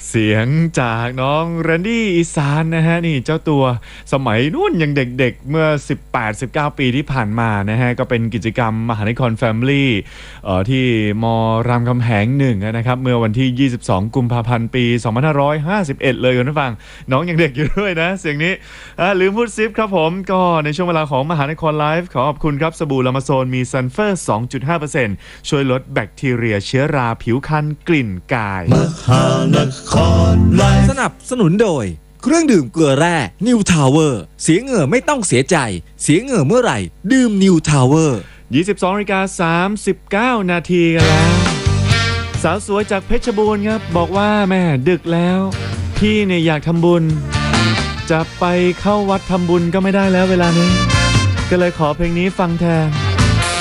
เสียงจากน้องแรนดี้อีสานนะฮะนี่เจ้าตัวสมัยนู่นยังเด็กๆเมื่อ18-19 ปีที่ผ่านมานะฮะก็เป็นกิจกรรมมหานครแฟมิลี่ที่มรามคำแหง1นะครับเมื่อวันที่22กุมภาพันธ์ปี2551เลยคุณผู้ฟังน้องยังเด็กอยู่ด้วยนะเสียงนี้ลืมพูดซิปครับผมก็ในช่วงเวลาของมหานครไลฟ์ขอขอบคุณครับสบู่ลามาโซนมีซัลเฟอร์ 2.5% ช่วยลดแบคทีเรียเชื้อราผิวคันกลิ่นกายมหานครไลฟ์สนับสนุนโดยเครื่องดื่มเกลือแร่ New Tower เสียเหงื่อไม่ต้องเสียใจเสียเหงื่อเมื่อไหร่ดื่ม New Tower 22:39 นาทีกันแล้วสาวสวยจากเพชรบูรณ์ครับบอกว่าแม่ดึกแล้วพี่เนี่ยอยากทำบุญจะไปเข้าวัดทำบุญก็ไม่ได้แล้วเวลานี้ก็เลยขอเพลงนี้ฟังแทน